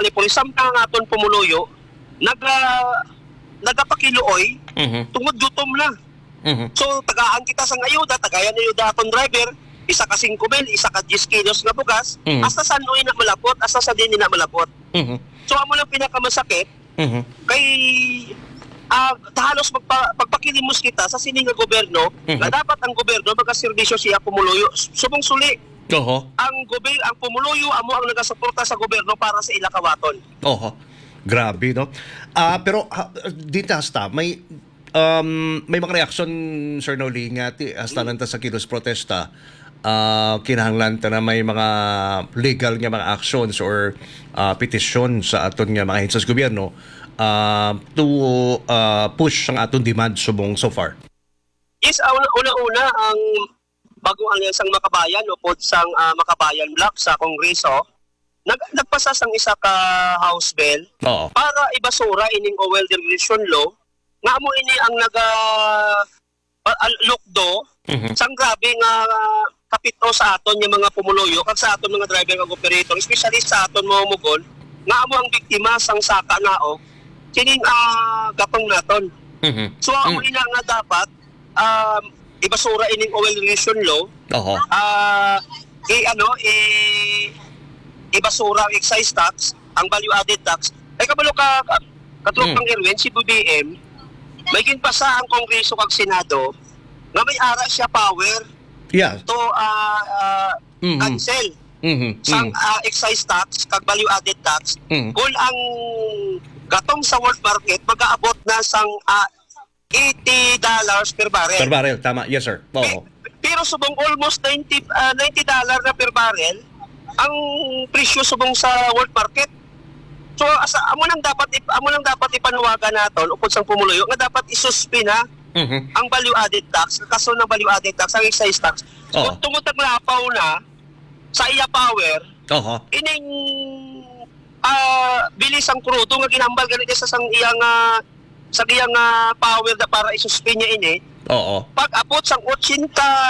alipore samtang aton pumuluyo nagapakiluoy tungod gutom na. So tagaan kita sang ayuda, tagayan ayuda aton driver, isa ka 5 mil, isa ka 10 kilos nga bugas, hasta sa noy na malapot, hasta sa din na malapot. So amo lang pinakamasakit kay halos pagpakilimos kita sa sining nga gobyerno na dapat ang gobyerno magaserbisyo siya pumuluyo subong suli. Ang pumuluyo amo ang nagasuporta sa gobyerno para sa ilakawaton. Grabe, no? Pero dito hasta may mga reaksyon, Sir Noli, nga hasta nanta sa kilos protesta, kinahanglan ta na may mga legal nga mga actions or petition sa aton nga mga hensas gobyerno to push ang aton demand subong so far. Yes, una-una ang bagong alyansang Makabayan o pod sang Makabayan Bloc sa Kongreso, nagpasa sang isa ka House Bill para ibasura ining Oil Regulation Law nga amo ini ang lukdo sang grabe nga kapito sa aton yung mga pumuluyo kag sa aton mga driver kag operator, especially sa aton mga mugon nga amo ang biktima sang saka nao kining gatong naton. So amo ina nga dapat ibasura ining Oil Regulation Law. Ibasura ang excise tax, ang value added tax. Ay kabalo ka katulog ng Erwin, si BBM, may ginpasa ang Kongreso kag Senado nga may ara siya power to cancel sang excise tax kag value added tax kung ang gatong sa world market mag-aabot na sang $80 per barrel. Per barrel, tama. Yes, sir. Pero subong almost $90 na per barrel ang presyo subong sa world market. So amo lang dapat ipanuwagan naton upod sang pumuluyo nga dapat isuspina ang value added tax, kaso ng value added tax, ang excise tax. So tungod taglapaw na sa iya power, ining bilis ang krudo nga ginambal ganito sa iyang power na para isuspin niya ini. Pag abot sang $80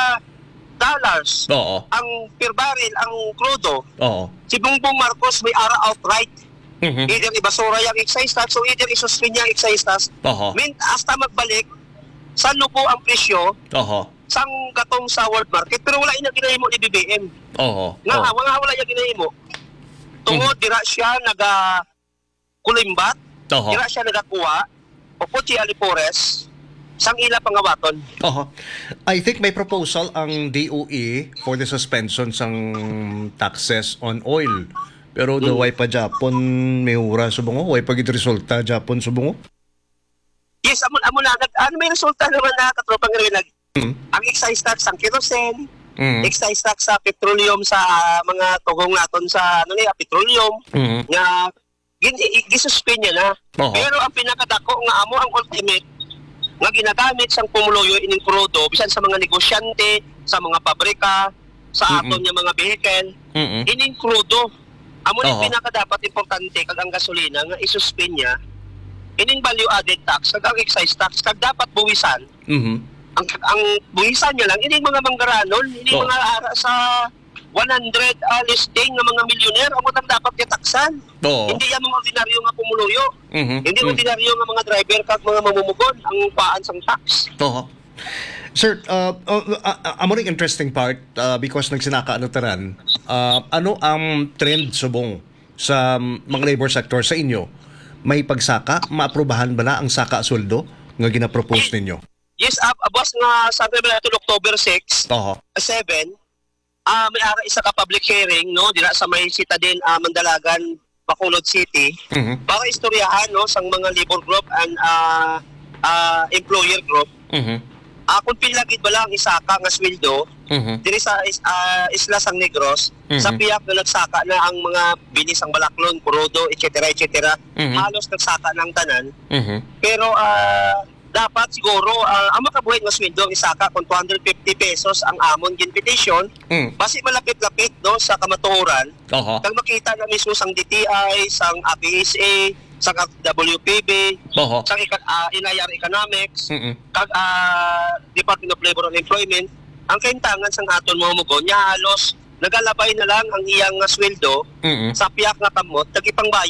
ang per barrel ang krudo, si Bongbong Marcos may ara outright. Either ibasura yung excise tax o either isuspin niya ang excise tax. Hasta magbalik sa lupo ang presyo sang gatong sa world market. Pero wala ina ginahimo ni BBM. Wala ina ginahimo. Tungod dira siya kulimbat, dira siya nagakuha, upod si Alipores, sang ila pangawaton. I think may proposal ang DOE for the suspension sang taxes on oil. Pero way pa Japon may ura subungo, way pa gid resulta Japon subungo. Yes, amo na may resulta naman na katropang rin ang excise tax sang kerosene, excise tax sa petroleum sa mga tugong naton sa petroleum nga gisuspend niya na. Pero ang pinakadako nga amo ang ultimate nga ginagamit sang pumuluyo ining krudo bisan sa mga negosyante, sa mga pabrika, sa aton nga mga vehicle, ining krudo amo ni pinakadapat importante kag ang gasolina nga isuspend niya ining value added tax kag ang excise tax kag dapat buwisan. Ang buwisan niya lang ining mga manggaranon, ining mga ara sa 100 listing ng mga milyoner amo tang dapat kitaksan. Hindi yan mga ordinaryo nga pumuluyo. Hindi ordinaryo nga mga driver kag mga mamumugon ang paan sang tax. Sir, amo ring interesting part because nagsinaka taran. Ano ang trend subong sa mga labor sector sa inyo? May pagsaka, maaprubahan ba na ang saka sweldo nga ginapropose ninyo? Yes, abas nga sa October 6, 7, may ara isa ka public hearing dira sa may Citadel Mandalagan, Bacolod City para istoryahan sang mga labor group and employer group. Kung pilagid ba lang isaka nga sweldo diri sa Isla San Negros sa piyak na nagsaka na ang mga binis ang Balaklon, Kurodo, etc. Halos nagsaka ng tanan. Pero dapat siguro ang makabuhay nga sweldo ang isaka kung 250 pesos ang amon gin petition basi malapit-lapit sa kamatuoran. Kag makita na mismo sang DTI, sang ABSA, sang WPB, sang Inayar Economics, kag Department of Labor and Employment, ang kaintangan sang aton mga mugon nya halos nagalabay na lang ang iyang sweldo sa piyak nga kamot, nagipangbayan